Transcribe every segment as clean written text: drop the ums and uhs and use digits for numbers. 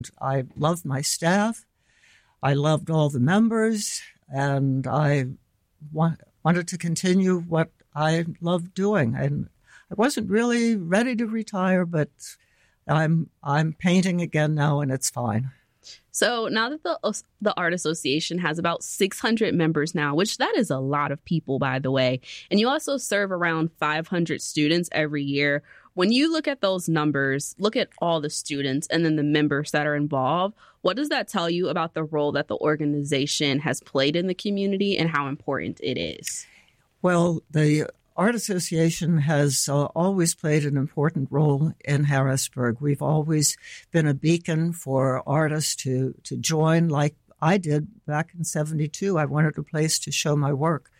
I loved my staff. I loved all the members, and I wanted to continue what I loved doing. And I wasn't really ready to retire, but I'm painting again now, and it's fine. So now that the Art Association has about 600 members now, which that is a lot of people, by the way, and you also serve around 500 students every year. When you look at those numbers, look at all the students and then the members that are involved, what does that tell you about the role that the organization has played in the community and how important it is? Well, the Art Association has always played an important role in Harrisburg. We've always been a beacon for artists to join, like I did back in '72. I wanted a place to show my work.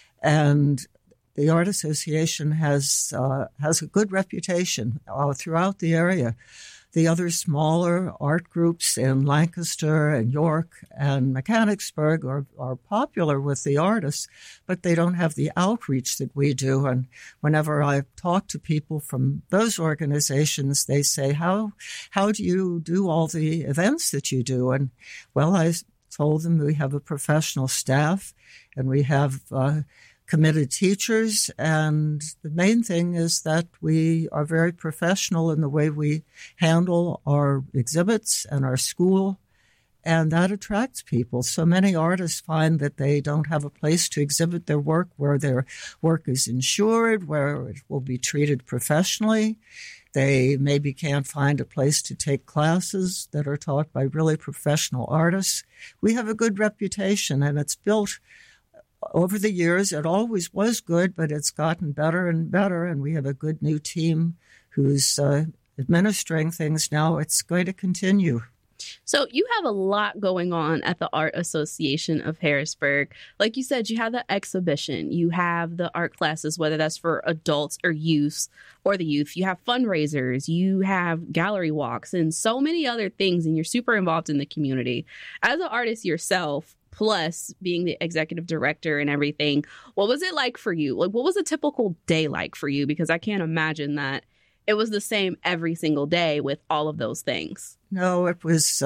And the Art Association has a good reputation throughout the area. The other smaller art groups in Lancaster and York and Mechanicsburg are popular with the artists, but they don't have the outreach that we do. And whenever I talk to people from those organizations, they say, how do you do all the events that you do? And, well, I told them we have a professional staff and we have committed teachers, and the main thing is that we are very professional in the way we handle our exhibits and our school, and that attracts people. So many artists find that they don't have a place to exhibit their work where their work is insured, where it will be treated professionally. They maybe can't find a place to take classes that are taught by really professional artists. We have a good reputation, and it's built over the years. It always was good, but it's gotten better and better, and we have a good new team who's administering things now. It's going to continue. So you have a lot going on at the Art Association of Harrisburg. Like you said, you have the exhibition, you have the art classes, whether that's for adults or youth or the youth. You have fundraisers, you have gallery walks, and so many other things, and you're super involved in the community. As an artist yourself, plus being the executive director and everything, what was it like for you? Like, what was a typical day like for you? Because I can't imagine that it was the same every single day with all of those things. No, it was,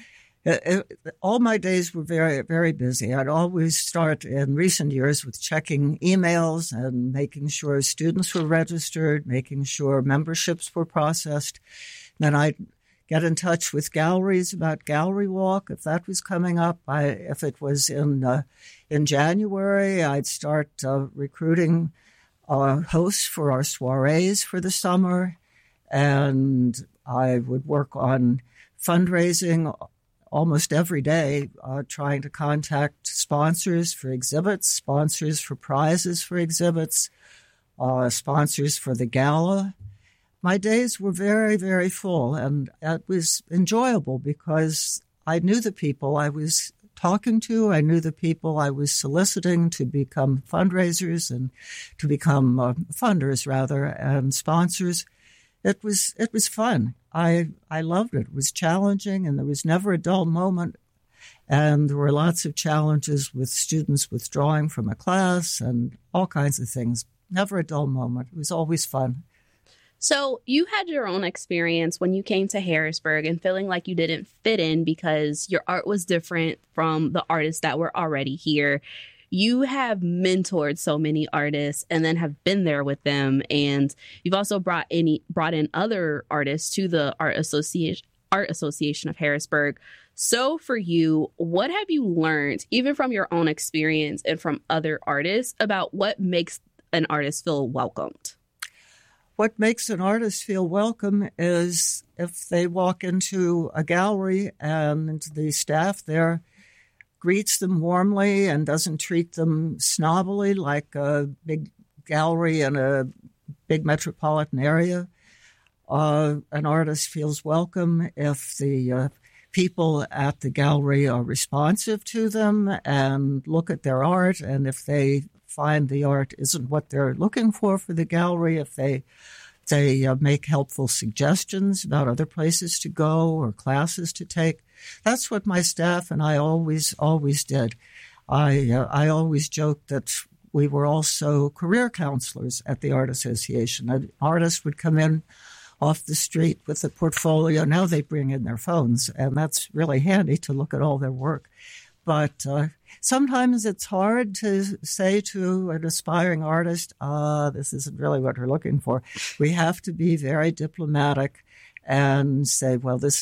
all my days were very, very busy. I'd always start in recent years with checking emails and making sure students were registered, making sure memberships were processed. Then I'd get in touch with galleries about Gallery Walk, if that was coming up. If it was in January, I'd start recruiting hosts for our soirees for the summer, and I would work on fundraising almost every day, trying to contact sponsors for exhibits, sponsors for prizes for exhibits, sponsors for the gala. My days were very, very full, and that was enjoyable because I knew the people I was talking to. I knew the people I was soliciting to become fundraisers and to become funders, rather, and sponsors. It was fun. I loved it. It was challenging, and there was never a dull moment. And there were lots of challenges with students withdrawing from a class and all kinds of things. Never a dull moment. It was always fun. So you had your own experience when you came to Harrisburg and feeling like you didn't fit in because your art was different from the artists that were already here. You have mentored so many artists and then have been there with them. And you've also brought in other artists to the Art Association of Harrisburg. So for you, what have you learned, even from your own experience and from other artists, about what makes an artist feel welcomed? What makes an artist feel welcome is if they walk into a gallery and the staff there greets them warmly and doesn't treat them snobbily like a big gallery in a big metropolitan area. An artist feels welcome if the people at the gallery are responsive to them and look at their art, and if they find the art isn't what they're looking for the gallery, if they make helpful suggestions about other places to go or classes to take. That's what my staff and I always did. I always joked that we were also career counselors at the Art Association. An artist would come in off the street with a portfolio. Now they bring in their phones, and that's really handy to look at all their work. But sometimes it's hard to say to an aspiring artist, this isn't really what we're looking for. We have to be very diplomatic and say, well, this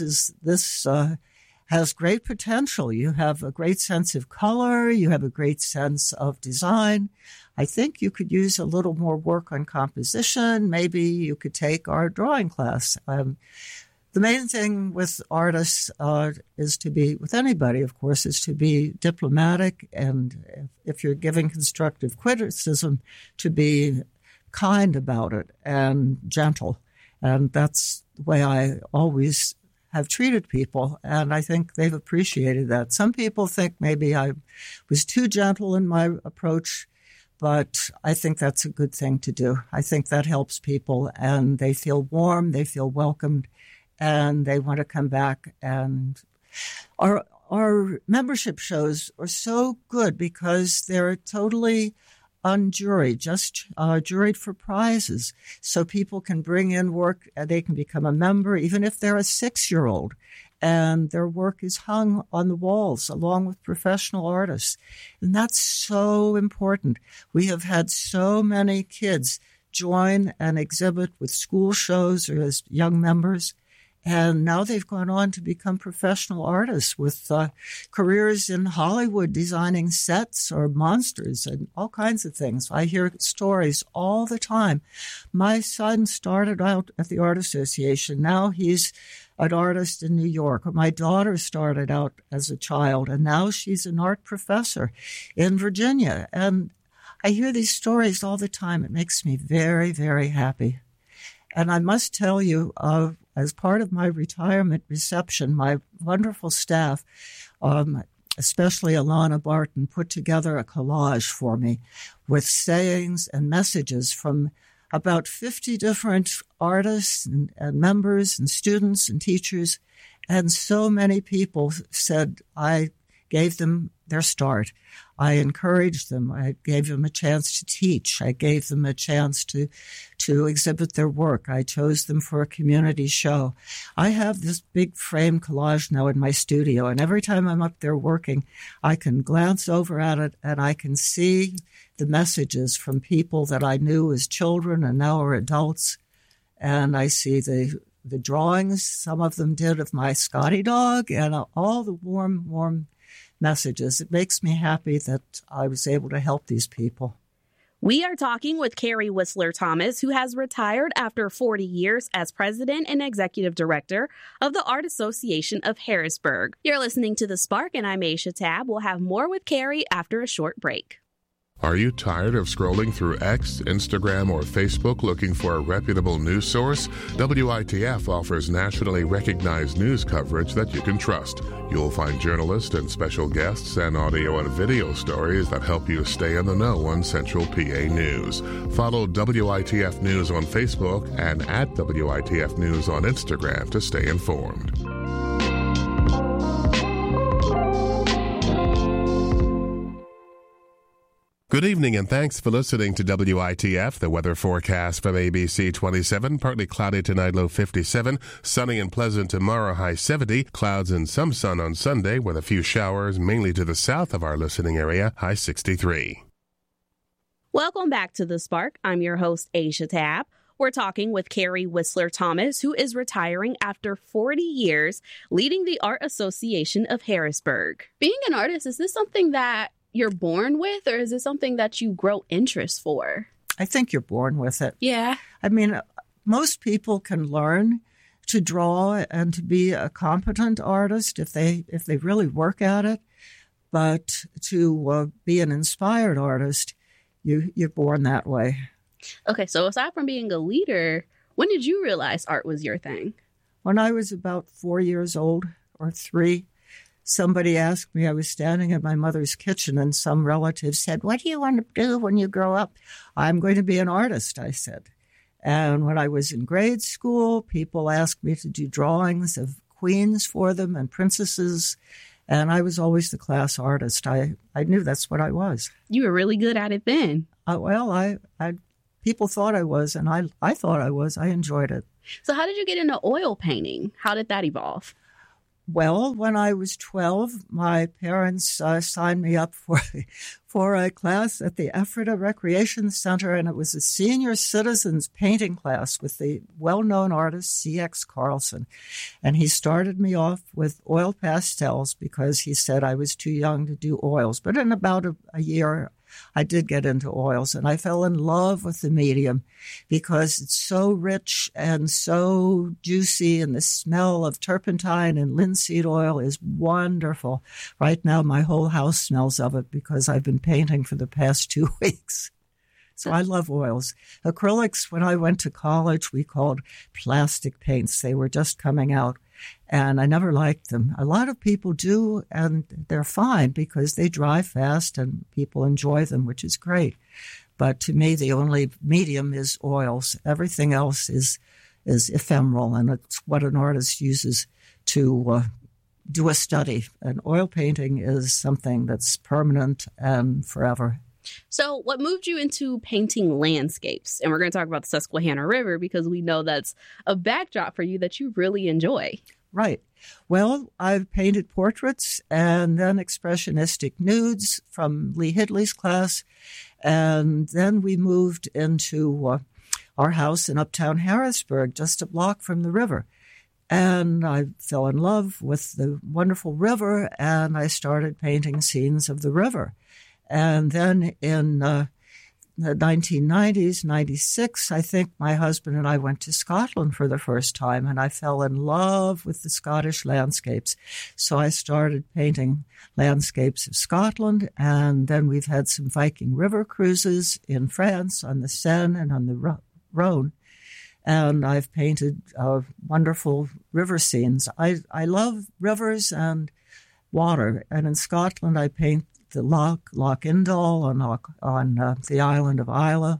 has great potential. You have a great sense of color. You have a great sense of design. I think you could use a little more work on composition. Maybe you could take our drawing class. The main thing with artists is to be, with anybody, of course, is to be diplomatic. And if you're giving constructive criticism, to be kind about it and gentle. And that's the way I always have treated people, and I think they've appreciated that. Some people think maybe I was too gentle in my approach, but I think that's a good thing to do. I think that helps people, and they feel warm, they feel welcomed, and they want to come back. And our membership shows are so good because they're totally unjuried, just juried for prizes. So people can bring in work and they can become a member, even if they're a 6-year-old, and their work is hung on the walls along with professional artists. And that's so important. We have had so many kids join and exhibit with school shows or as young members. And now they've gone on to become professional artists with careers in Hollywood designing sets or monsters and all kinds of things. I hear stories all the time. My son started out at the Art Association. Now he's an artist in New York. My daughter started out as a child, and now she's an art professor in Virginia. And I hear these stories all the time. It makes me very, very happy. And I must tell you, as part of my retirement reception, my wonderful staff, especially Alana Barton, put together a collage for me with sayings and messages from about 50 different artists and members and students and teachers. And so many people said I gave them their start. I encouraged them. I gave them a chance to teach. I gave them a chance to exhibit their work. I chose them for a community show. I have this big frame collage now in my studio, and every time I'm up there working, I can glance over at it and I can see the messages from people that I knew as children and now are adults. And I see the drawings some of them did of my Scotty dog and all the warm messages. It makes me happy that I was able to help these people. We are talking with Carrie Whistler Thomas, who has retired after 40 years as president and executive director of the Art Association of Harrisburg. You're listening to The Spark, and I'm Aisha Tab. We'll have more with Carrie after a short break. Are you tired of scrolling through X, Instagram, or Facebook looking for a reputable news source? WITF offers nationally recognized news coverage that you can trust. You'll find journalists and special guests and audio and video stories that help you stay in the know on Central PA News. Follow WITF News on Facebook and at WITF News on Instagram to stay informed. Good evening and thanks for listening to WITF. The weather forecast from ABC 27. Partly cloudy tonight, low 57. Sunny and pleasant tomorrow, high 70. Clouds and some sun on Sunday with a few showers, mainly to the south of our listening area, high 63. Welcome back to The Spark. I'm your host, Aisha Tab. We're talking with Carrie Whistler Thomas, who is retiring after 40 years leading the Art Association of Harrisburg. Being an artist, is this something that you're born with, or is it something that you grow interest for? I think you're born with it. Yeah. I mean, most people can learn to draw and to be a competent artist if they really work at it. But to be an inspired artist, you're born that way. Okay, so aside from being a leader, when did you realize art was your thing? When I was about 4 years old or 3, somebody asked me, I was standing in my mother's kitchen, and some relative said, "What do you want to do when you grow up?" "I'm going to be an artist," I said. And when I was in grade school, people asked me to do drawings of queens for them and princesses, and I was always the class artist. I knew that's what I was. You were really good at it then. Well, people thought I was, and I thought I was. I enjoyed it. So how did you get into oil painting? How did that evolve? Well, when I was 12, my parents signed me up for a class at the Ephrata Recreation Center, and it was a senior citizens painting class with the well-known artist C.X. Carlson. And he started me off with oil pastels because he said I was too young to do oils. But in about a year, I did get into oils, and I fell in love with the medium because it's so rich and so juicy, and the smell of turpentine and linseed oil is wonderful. Right now, my whole house smells of it because I've been painting for the past 2 weeks. So I love oils. Acrylics, when I went to college, we called plastic paints. They were just coming out, and I never liked them. A lot of people do, and they're fine because they dry fast and people enjoy them, which is great. But to me, the only medium is oils. Everything else is ephemeral, and it's what an artist uses to do a study. And oil painting is something that's permanent and forever. So what moved you into painting landscapes? And we're going to talk about the Susquehanna River because we know that's a backdrop for you that you really enjoy. Right. Well, I've painted portraits and then expressionistic nudes from Lee Hidley's class. And then we moved into our house in Uptown Harrisburg, just a block from the river. And I fell in love with the wonderful river, and I started painting scenes of the river. And then in the 1990s, 96, I think my husband and I went to Scotland for the first time, and I fell in love with the Scottish landscapes. So I started painting landscapes of Scotland, and then we've had some Viking river cruises in France on the Seine and on the Rhone. And I've painted wonderful river scenes. I love rivers and water, and in Scotland I paint the Loch Indal on the island of Islay.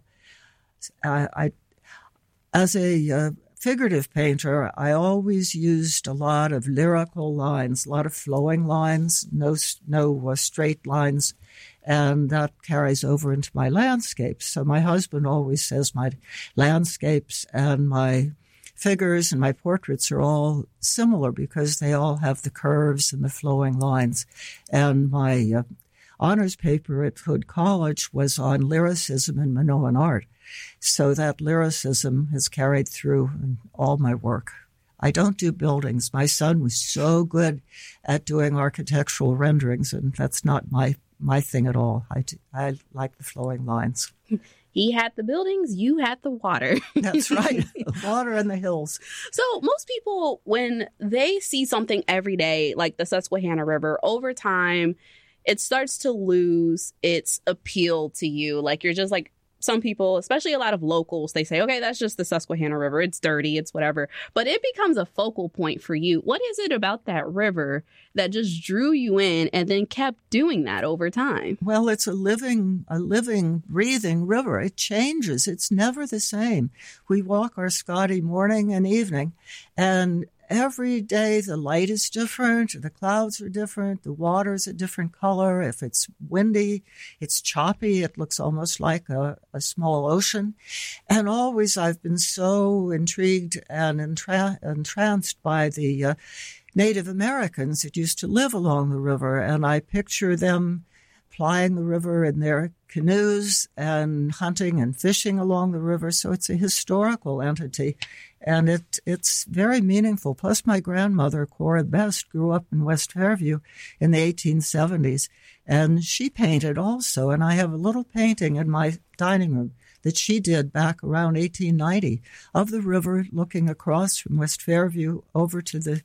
As a figurative painter, I always used a lot of lyrical lines, a lot of flowing lines, no straight lines, and that carries over into my landscapes. So my husband always says my landscapes and my figures and my portraits are all similar because they all have the curves and the flowing lines. And my honors paper at Hood College was on lyricism in Minoan art. So that lyricism has carried through in all my work. I don't do buildings. My son was so good at doing architectural renderings, and that's not my thing at all. I like the flowing lines. He had the buildings, you had the water. That's right. The water and the hills. So most people, when they see something every day, like the Susquehanna River, over time, it starts to lose its appeal to you. Like, you're just like, some people, especially a lot of locals, they say, okay, that's just the Susquehanna River. It's dirty. It's whatever. But it becomes a focal point for you. What is it about that river that just drew you in and then kept doing that over time? Well, it's a living, breathing river. It changes. It's never the same. We walk our Scotty morning and evening, and every day the light is different, the clouds are different, the water's a different color. If it's windy, it's choppy, it looks almost like a small ocean. And always I've been so intrigued and entranced by the Native Americans that used to live along the river, and I picture them plying the river in their canoes and hunting and fishing along the river. So it's a historical entity, and it's very meaningful. Plus, my grandmother, Cora Best, grew up in West Fairview in the 1870s, and she painted also. And I have a little painting in my dining room that she did back around 1890 of the river looking across from West Fairview over to the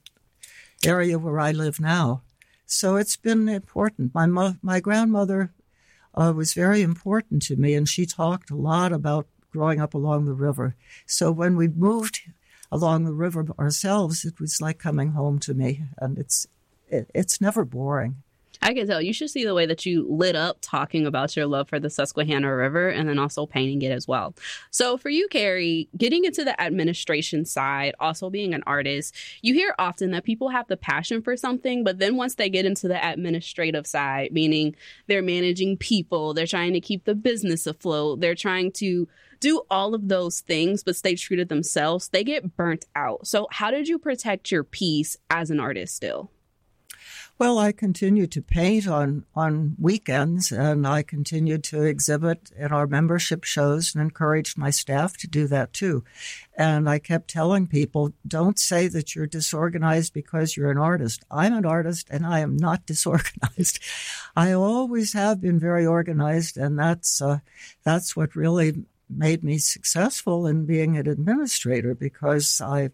area where I live now. So it's been important. My grandmother was very important to me, and she talked a lot about growing up along the river. So when we moved along the river ourselves, it was like coming home to me, and it's never boring. I can tell. You should see the way that you lit up talking about your love for the Susquehanna River and then also painting it as well. So for you, Carrie, getting into the administration side, also being an artist, you hear often that people have the passion for something, but then once they get into the administrative side, meaning they're managing people, they're trying to keep the business afloat, they're trying to do all of those things, but stay true to themselves, they get burnt out. So how did you protect your peace as an artist still? Well, I continued to paint on weekends, and I continued to exhibit in our membership shows and encouraged my staff to do that too. And I kept telling people, don't say that you're disorganized because you're an artist. I'm an artist, and I am not disorganized. I always have been very organized, and that's what really made me successful in being an administrator, because I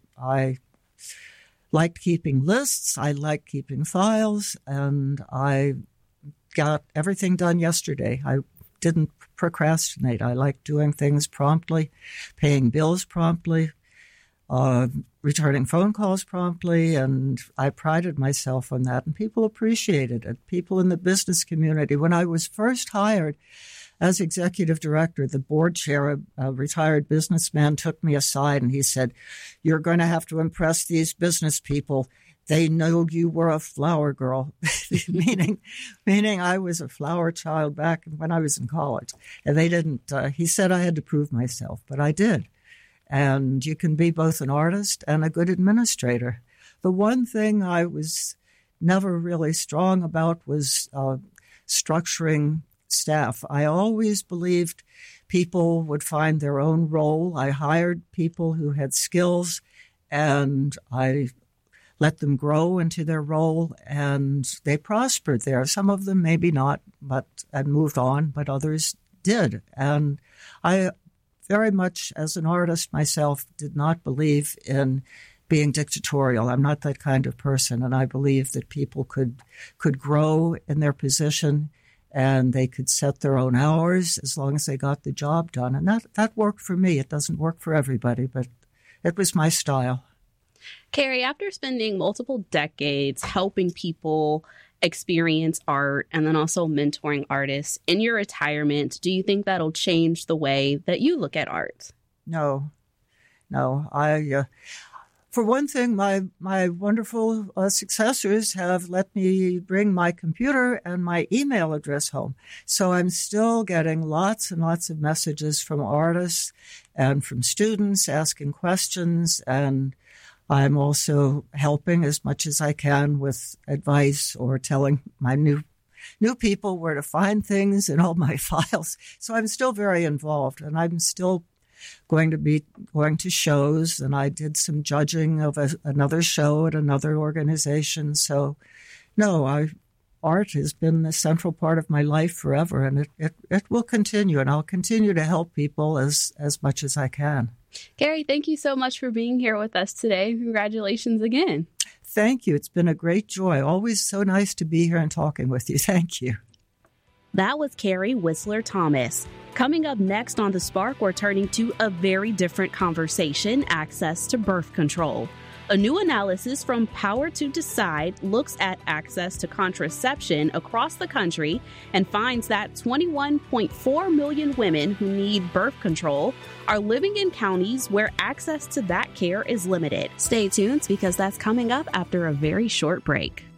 liked keeping lists, I liked keeping files, and I got everything done yesterday. I didn't procrastinate. I liked doing things promptly, paying bills promptly, returning phone calls promptly, and I prided myself on that, and people appreciated it. People in the business community. When I was first hired as executive director, the board chair, a retired businessman, took me aside and he said, "You're going to have to impress these business people. They know you were a flower girl," meaning I was a flower child back when I was in college. And they didn't, he said I had to prove myself, but I did. And you can be both an artist and a good administrator. The one thing I was never really strong about was structuring staff. I always believed people would find their own role. I hired people who had skills, and I let them grow into their role, and they prospered there. Some of them maybe not, and moved on, but others did. And I very much, as an artist myself, did not believe in being dictatorial. I'm not that kind of person, and I believe that people could grow in their position, and they could set their own hours as long as they got the job done. And that worked for me. It doesn't work for everybody, but it was my style. Carrie, after spending multiple decades helping people experience art and then also mentoring artists, in your retirement, do you think that'll change the way that you look at art? No. For one thing, my wonderful successors have let me bring my computer and my email address home. So I'm still getting lots and lots of messages from artists and from students asking questions. And I'm also helping as much as I can with advice or telling my new people where to find things in all my files. So I'm still very involved, and I'm still going to shows, and I did some judging of another show at another organization. So, no, art has been a central part of my life forever, and it will continue, and I'll continue to help people as much as I can. Carrie, thank you so much for being here with us today. Congratulations again. Thank you. It's been a great joy. Always so nice to be here and talking with you. Thank you. That was Carrie Whistler Thomas. Coming up next on The Spark, we're turning to a very different conversation: access to birth control. A new analysis from Power to Decide looks at access to contraception across the country and finds that 21.4 million women who need birth control are living in counties where access to that care is limited. Stay tuned, because that's coming up after a very short break.